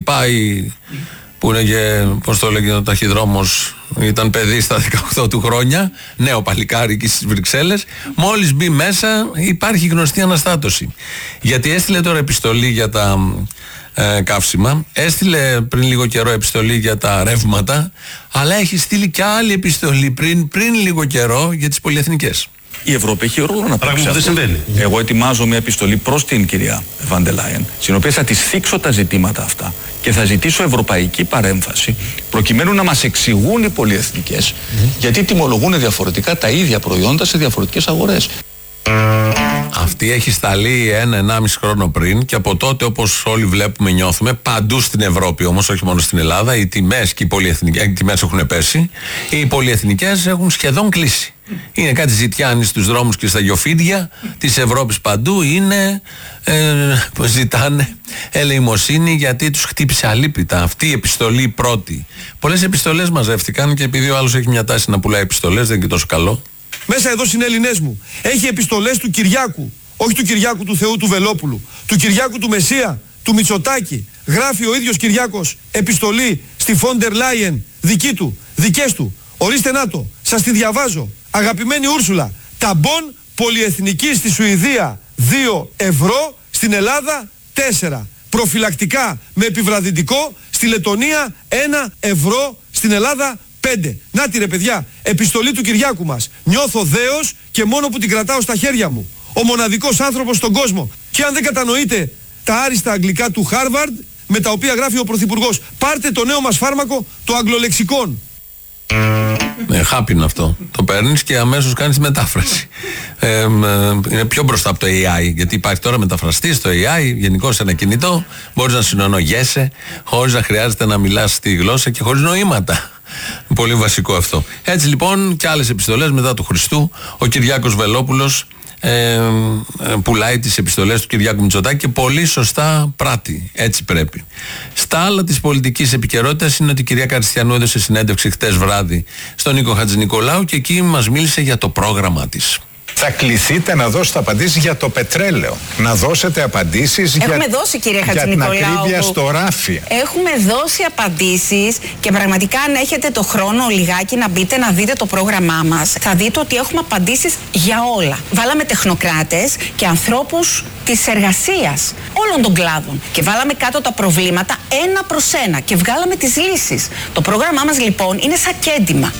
πάει, που είναι και, πώς το λέγεται, ο ταχυδρόμος, ήταν παιδί στα 18 του χρόνια, νέο παλικάρι εκεί στις Βρυξέλλες. Μόλις μπει μέσα υπάρχει γνωστή αναστάτωση. Γιατί έστειλε τώρα επιστολή για τα καύσιμα, έστειλε πριν λίγο καιρό επιστολή για τα ρεύματα, αλλά έχει στείλει και άλλη επιστολή πριν λίγο καιρό για τις πολυεθνικές. Η Ευρώπη έχει ρόλο να παίξει. Αυτό δεν συμβαίνει. Εγώ ετοιμάζω μια επιστολή προς την κυρία Βαν ντερ Λάιεν, στην οποία θα της θίξω τα ζητήματα αυτά και θα ζητήσω ευρωπαϊκή παρέμβαση, προκειμένου να μας εξηγούν οι πολυεθνικές γιατί τιμολογούν διαφορετικά τα ίδια προϊόντα σε διαφορετικές αγορές. Αυτή έχει σταλεί 1-1,5 χρόνο πριν και από τότε, όπως όλοι βλέπουμε, νιώθουμε, παντού στην Ευρώπη όμως, όχι μόνο στην Ελλάδα, οι τιμές και οι πολυεθνικές, οι τιμές έχουν πέσει, οι πολυεθνικές έχουν σχεδόν κλείσει. Είναι κάτι ζητιάνοι στους δρόμους και στα γιοφίδια της Ευρώπης παντού, είναι, ζητάνε ελεημοσύνη γιατί τους χτύπησε αλίπητα αυτή η επιστολή πρώτη. Πολλές επιστολές μαζεύτηκαν και επειδή ο άλλος έχει μια τάση να πουλάει επιστολές, δεν είναι και τόσο καλό. Μέσα εδώ συνέλληνές μου έχει επιστολές του Κυριάκου, όχι του Κυριάκου του Θεού του Βελόπουλου, του Κυριάκου του Μεσσία, του Μητσοτάκη. Γράφει ο ίδιος Κυριάκος επιστολή στη Φον ντερ Λάιεν, δική του, δικές του. Ορίστε να το, σας τη διαβάζω. Αγαπημένη Ούρσουλα, τα μπον πολυεθνική στη Σουηδία 2 ευρώ, στην Ελλάδα 4. Προφυλακτικά με επιβραδυτικό στη Λετονία 1 ευρώ, στην Ελλάδα 5. Να τη ρε παιδιά, επιστολή του Κυριάκου μας. Νιώθω δέος και μόνο που την κρατάω στα χέρια μου. Ο μοναδικός άνθρωπος στον κόσμο. Και αν δεν κατανοείτε τα άριστα αγγλικά του Χάρβαρντ, με τα οποία γράφει ο Πρωθυπουργός, πάρτε το νέο μας φάρμακο, το αγγλολεξικόν. Χάπιν αυτό. Το παίρνεις και αμέσως κάνεις τη μετάφραση. Είναι πιο μπροστά από το AI, γιατί υπάρχει τώρα μεταφραστή στο AI, γενικώς ένα κινητό, μπορείς να συνονογέσαι χωρίς να χρειάζεται να μιλάς τη γλώσσα και χωρίς νοήματα. Πολύ βασικό αυτό. Έτσι λοιπόν και άλλες επιστολές μετά του Χριστού, ο Κυριάκος Βελόπουλος πουλάει τις επιστολές του Κυριάκου Μητσοτάκη και πολύ σωστά πράττει. Έτσι πρέπει. Στα άλλα της πολιτικής επικαιρότητας είναι ότι η κυρία Καριστιανού έδωσε συνέντευξη χτες βράδυ στον Νίκο Χατζηνικολάου και εκεί μας μίλησε για το πρόγραμμα της. Θα κληθείτε να δώσετε απαντήσεις για το πετρέλαιο. Να δώσετε απαντήσεις για την ακρίβεια στο ράφι. Έχουμε δώσει απαντήσεις και πραγματικά αν έχετε το χρόνο λιγάκι να μπείτε να δείτε το πρόγραμμά μας, θα δείτε ότι έχουμε απαντήσεις για όλα. Βάλαμε τεχνοκράτες και ανθρώπους της εργασίας όλων των κλάδων και βάλαμε κάτω τα προβλήματα ένα προς ένα και βγάλαμε τις λύσεις. Το πρόγραμμά μας λοιπόν είναι σαν κέντημα.